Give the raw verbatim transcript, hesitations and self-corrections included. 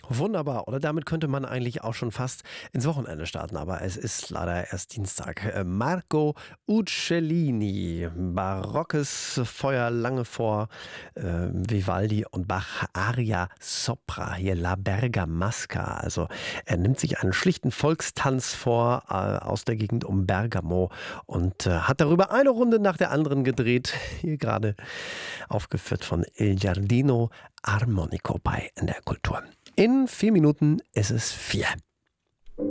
Wunderbar. Oder damit könnte man eigentlich auch schon fast ins Wochenende starten, aber es ist leider erst Dienstag. Äh, Marco Uccellini, barockes Feuer lange vor äh, Vivaldi und Bach, Aria Sopra, hier La Bergamasca. Also er nimmt sich einen schlichten Volkstanz vor äh, aus der Gegend um Bergamo und äh, hat darüber eine Runde nach der anderen gedreht. Hier gerade aufgeführt von Il Giardino Armonico bei N D R Kultur. In vier Minuten ist es vier.